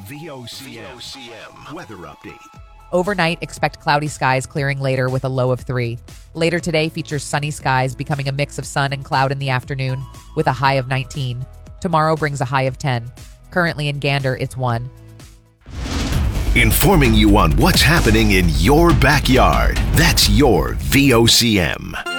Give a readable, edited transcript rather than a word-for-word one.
VOCM weather update. Overnight, expect cloudy skies clearing later with a low of 3. Later today features sunny skies becoming a mix of sun and cloud in the afternoon with a high of 19. Tomorrow brings a high of 10. Currently in Gander, it's 1. Informing you on what's happening in your backyard. That's your VOCM.